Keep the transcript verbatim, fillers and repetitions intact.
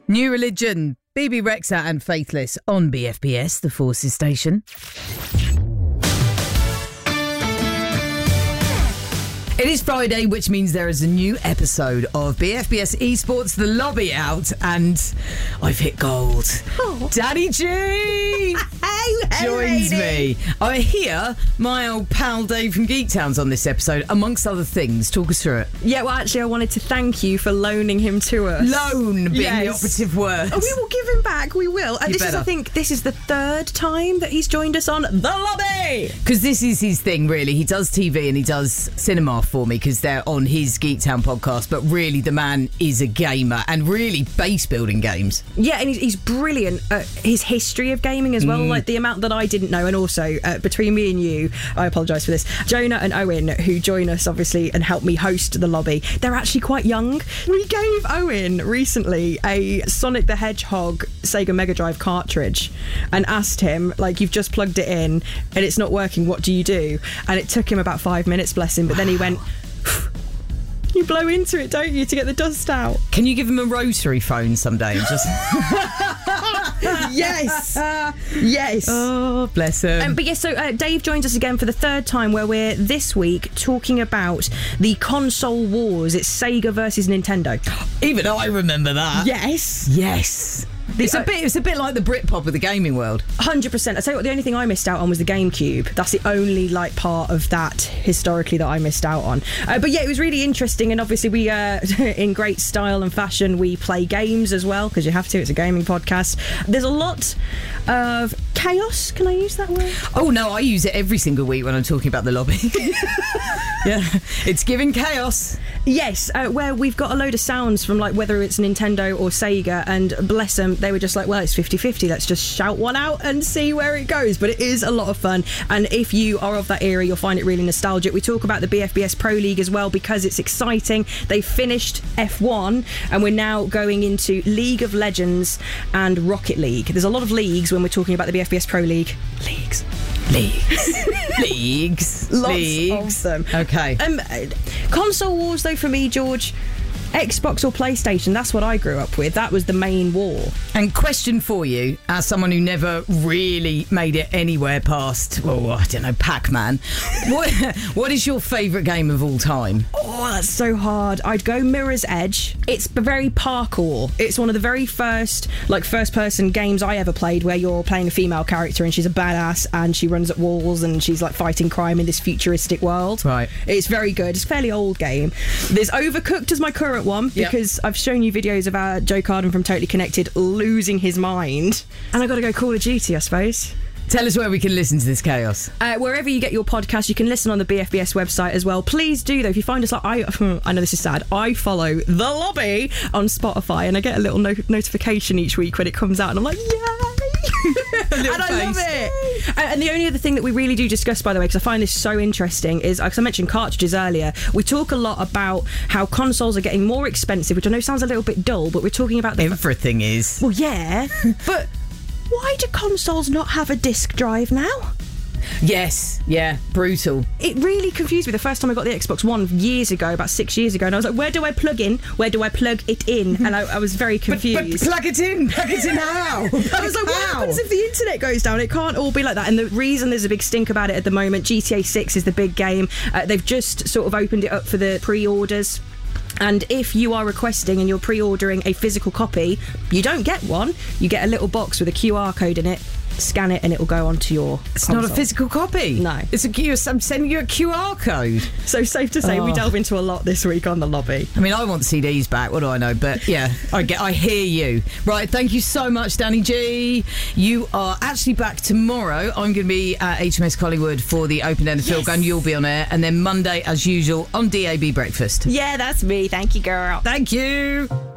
New Religion, B B Rexha and Faithless on B F B S, the Forces station. It is Friday, which means there is a new episode of B F B S Esports The Lobby out, and I've hit gold. Oh. Danny G hey, hey, joins lady. me. I hear my old pal Dave from Geek Towns on this episode, amongst other things. Talk us through it. Yeah, well, actually, I wanted to thank you for loaning him to us. Loan being yes. the operative word. Oh, we will give him back. We will. And You this better. is, I think, this is the third time that he's joined us on The Lobby. Because this is his thing, really. He does T V and he does cinema for me because they're on his Geek Town podcast, but really the man is a gamer and really base building games. Yeah, and he's, he's brilliant at his history of gaming as well, mm. like the amount that I didn't know. And also, uh, between me and you, I apologise for this, Jonah and Owen, who join us, obviously, and help me host The Lobby, they're actually quite young. We gave Owen recently a Sonic the Hedgehog Sega Mega Drive cartridge and asked him, like, you've just plugged it in and it's not working, what do you do? And it took him about five minutes, bless him, but then he went... You blow into it, don't you, to get the dust out? Can you give him a rotary phone someday? And just yes, yes. Oh, bless him. Um, but yes, so uh, Dave joins us again for the third time, where we're this week talking about the console wars. It's Sega versus Nintendo. Even I remember that. Yes, yes. It's a bit. It's a bit like the Britpop of the gaming world. one hundred percent. I tell you what, the only thing I missed out on was the GameCube. That's the only like part of that historically that I missed out on. Uh, but yeah, it was really interesting, and obviously we, uh, in great style and fashion, we play games as well because you have to. It's a gaming podcast. There's a lot of chaos. Can I use that word? Oh no, I use it every single week when I'm talking about The Lobby. Yeah, it's giving chaos. Yes, uh, where we've got a load of sounds from like whether it's Nintendo or Sega, and bless them, they were just like, well, it's fifty-fifty, let's just shout one out and see where it goes. But it is a lot of fun, and if you are of that era, you'll find it really nostalgic. We talk about the B F B S Pro League as well because it's exciting. They finished F one and we're now going into League of Legends and Rocket League. There's a lot of leagues when we're talking about the B F B S Pro League. Leagues. Leagues. Leagues. Lots Leagues. of them. Okay. Um, console wars, though, for me, George, Xbox or PlayStation, that's what I grew up with. That was the main war. And question for you, as someone who never really made it anywhere past, well, I don't know, Pac-Man, what, what is your favourite game of all time? Oh, that's so hard. I'd go Mirror's Edge. It's very parkour. It's one of the very first, like, first-person games I ever played where you're playing a female character and she's a badass and she runs at walls and she's, like, fighting crime in this futuristic world. Right. It's very good. It's a fairly old game. There's Overcooked as my current one because yep. I've shown you videos of our Joe Carden from Totally Connected losing his mind. And I've got to go Call of Duty, I suppose. Tell us where we can listen to this chaos. Uh, wherever you get your podcast, you can listen on the B F B S website as well. Please do, though. If you find us like, I I know this is sad, I follow The Lobby on Spotify and I get a little no- notification each week when it comes out and I'm like, yay! And I face. love it. And, and the only other thing that we really do discuss, by the way, because I find this so interesting, is, because I mentioned cartridges earlier, we talk a lot about how consoles are getting more expensive, which I know sounds a little bit dull, but we're talking about... The Everything is. Well, yeah, but why do consoles not have a disc drive now? Yes, yeah, brutal. It really confused me the first time I got the Xbox One years ago, about six years ago, and I was like, where do I plug in? Where do I plug it in? And I, I was very confused. But, but plug it in! Plug it in how? I was like, what happens if the internet goes down? It can't all be like that. And the reason there's a big stink about it at the moment, G T A six is the big game. Uh, they've just sort of opened it up for the pre-orders. And if you are requesting and you're pre-ordering a physical copy, you don't get one. You get a little box with a Q R code in it. Scan it and it will go onto your It's console. not a physical copy. No. It's a Q. I'm sending you a Q R code. So safe to say, oh. we delve into a lot this week on The Lobby. I mean, I want C Ds back. What do I know? But yeah, I get. I hear you. Right. Thank you so much, Danny G. You are actually back tomorrow. I'm going to be at H M S Collingwood for the Open End of Field Gun. You'll be on air. And then Monday, as usual, on D A B Breakfast. Yeah, that's me. Thank you, girl. Thank you.